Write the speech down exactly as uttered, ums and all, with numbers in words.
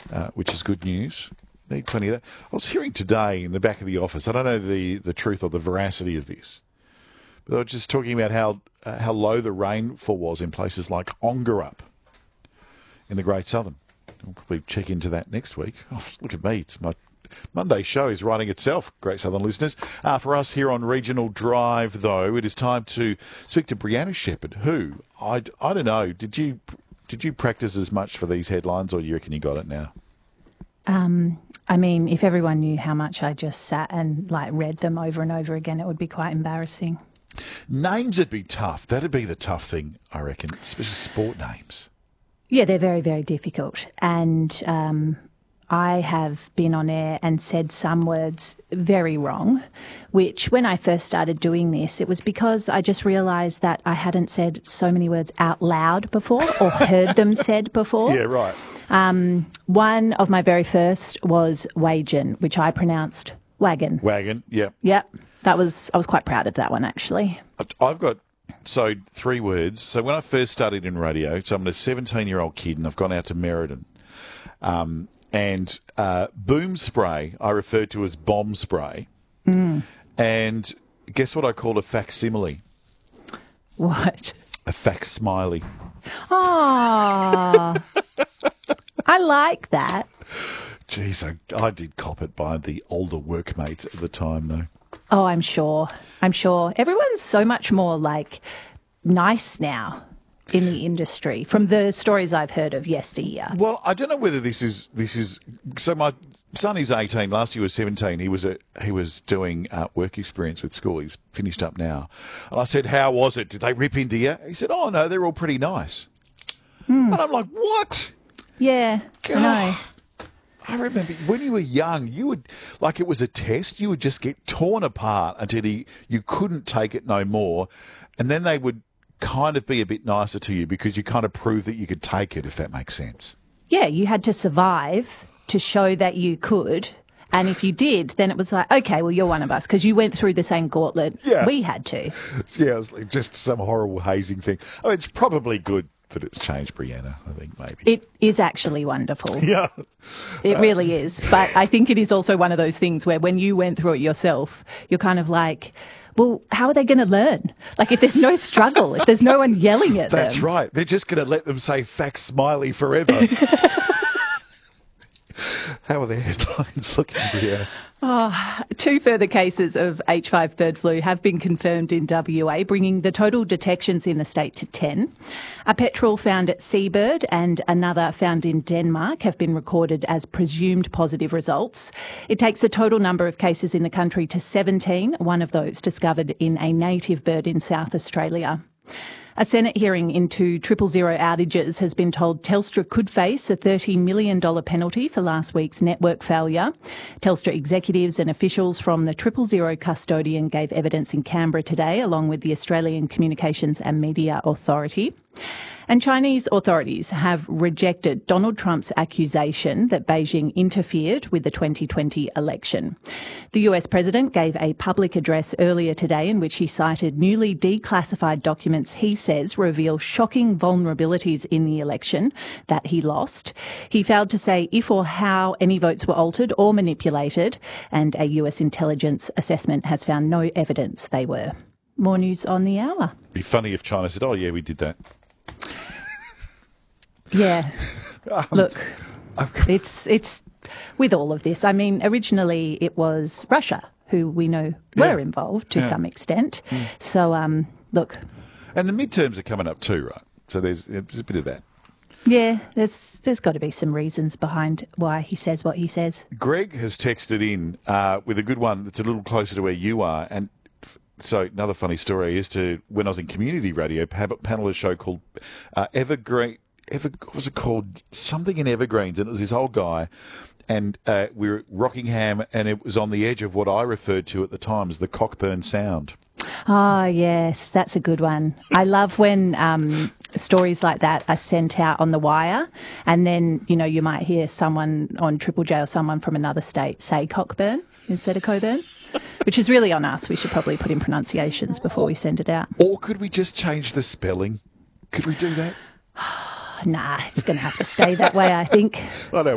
uh, which is good news. Need plenty of that. I was hearing today in the back of the office, I don't know the, the truth or the veracity of this, but they were just talking about how uh, how low the rainfall was in places like Ongerup in the Great Southern. We'll probably check into that next week. Oh, look at me. It's my Monday show is writing itself, Great Southern listeners. Uh, for us here on Regional Drive, though, it is time to speak to Brianna Shepherd, who, I, I don't know, did you did you practice as much for these headlines, or you reckon you got it now? Um, I mean, if everyone knew how much I just sat and like read them over and over again, it would be quite embarrassing. Names would be tough. That'd be the tough thing, I reckon, especially sport names. Yeah, they're very, very difficult. And um, I have been on air and said some words very wrong, which when I first started doing this, it was because I just realised that I hadn't said so many words out loud before or heard them said before. Yeah, right. Um, one of my very first was wagon, which I pronounced wagon. Wagon, yeah. Yep. That was, I was quite proud of that one, actually. I've got, so three words. So when I first started in radio, so I'm a seventeen-year-old kid and I've gone out to Merredin. Um, and uh, boom spray I referred to as bomb spray. Mm. And guess what I called a facsimile? What? A facsmiley. Oh, I like that. Jeez, I, I did cop it by the older workmates at the time, though. Oh, I'm sure. I'm sure. Everyone's so much more, like, nice now in the industry from the stories I've heard of yesteryear. Well, I don't know whether this is this is so. My son is eighteen. Last year was seventeen. He was a he was doing uh, work experience with school. He's finished up now. And I said, "How was it? Did they rip into you?" He said, "Oh no, they're all pretty nice." Hmm. And I'm like, "What?" Yeah, God. I know. I remember when you were young, you would, like it was a test, you would just get torn apart until you, you couldn't take it no more. And then they would kind of be a bit nicer to you because you kind of proved that you could take it, if that makes sense. Yeah, you had to survive to show that you could. And if you did, then it was like, okay, well, you're one of us because you went through the same gauntlet yeah. we had to. Yeah, it was like just some horrible hazing thing. Oh, it's probably good that it's changed, Brianna, I think, maybe. It is actually wonderful. Yeah. It really is. But I think it is also one of those things where when you went through it yourself, you're kind of like, well, how are they going to learn? Like, if there's no struggle, if there's no one yelling at them. That's right. They're just going to let them say facsmiley forever. How are the headlines looking, Brianna? Oh, two further cases of H five bird flu have been confirmed in W A, bringing the total detections in the state to ten. A petrel found at Seabird and another found in Denmark have been recorded as presumed positive results. It takes the total number of cases in the country to seventeen, one of those discovered in a native bird in South Australia. A Senate hearing into triple zero outages has been told Telstra could face a thirty million dollars penalty for last week's network failure. Telstra executives and officials from the triple zero custodian gave evidence in Canberra today, along with the Australian Communications and Media Authority. And Chinese authorities have rejected Donald Trump's accusation that Beijing interfered with the twenty twenty election. The U S president gave a public address earlier today in which he cited newly declassified documents he says reveal shocking vulnerabilities in the election that he lost. He failed to say if or how any votes were altered or manipulated, and a U S intelligence assessment has found no evidence they were. More news on the hour. Be funny if China said, "Oh yeah, we did that." Yeah. Um, Look, it's it's with all of this. I mean, originally it was Russia who we know Yeah. were involved to Yeah. some extent. Mm. So, um, look. And the midterms are coming up too, right? So there's, there's a bit of that. Yeah, there's there's got to be some reasons behind why he says what he says. Greg has texted in uh, with a good one that's a little closer to where you are. And so another funny story is to when I was in community radio, have a panel a show called uh, Evergreen. Ever, what was it called? Something in Evergreens, and it was this old guy, and uh, we were at Rockingham, and it was on the edge of what I referred to at the time as the Cockburn Sound. Oh, yes, that's a good one. I love when um, stories like that are sent out on the wire, and then, you know, you might hear someone on Triple J or someone from another state say Cockburn instead of Coburn, which is really on us. We should probably put in pronunciations before we send it out. Or could we just change the spelling? Could we do that? Nah, it's going to have to stay that way, I think. I know.